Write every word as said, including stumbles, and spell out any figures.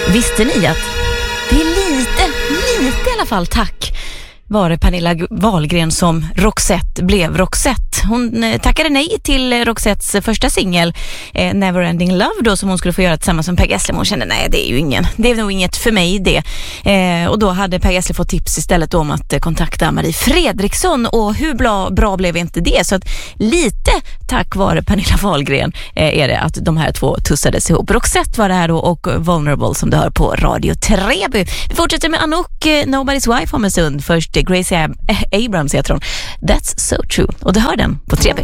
Visste ni att det är lite, lite i alla fall tack var det Pernilla Wahlgren som Roxette blev Roxette. Hon eh, tackade nej till Roxettes första singel eh, Neverending Love då, som hon skulle få göra tillsammans med Per Gessle. Hon kände nej, det är ju ingen, det är nog inget för mig det. Eh, och då hade Per Gessle fått tips istället om att eh, kontakta Marie Fredriksson, och hur bra, bra blev inte det? Så att lite tack vare Pernilla Wahlgren eh, är det att de här två tussades ihop. Roxette var det här då, och Vulnerable som du hör på Radio Treby. Vi fortsätter med Anouk, eh, Nobody's Wife om en stund. Först Gracie Ab- Abrams heter hon. That's so true. Och du hör den på Treby.